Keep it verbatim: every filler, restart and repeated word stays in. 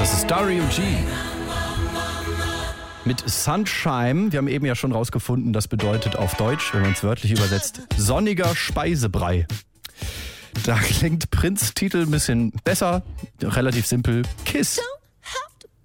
Das ist Dario G. Mit Sunshine. Wir haben eben ja schon rausgefunden, das bedeutet auf Deutsch, wenn man es wörtlich übersetzt, sonniger Speisebrei. Da klingt Prinz Titel ein bisschen besser, relativ simpel. Kiss.